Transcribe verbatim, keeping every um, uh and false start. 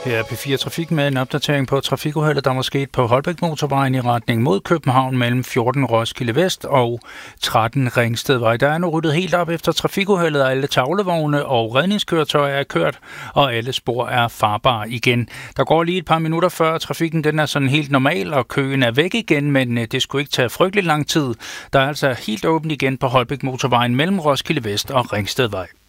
Her er P fire Trafik med en opdatering på trafikuheldet, der var sket på Holbæk Motorvejen i retning mod København mellem fjorten Roskilde Vest og tretten Ringstedvej. Der er nu ryddet helt op efter trafikuheldet, og alle tavlevogne og redningskøretøjer er kørt, og alle spor er farbare igen. Der går lige et par minutter før trafikken den er sådan helt normal, og køen er væk igen, men det skulle ikke tage frygtelig lang tid. Der er altså helt åbent igen på Holbæk Motorvejen mellem Roskilde Vest og Ringstedvej.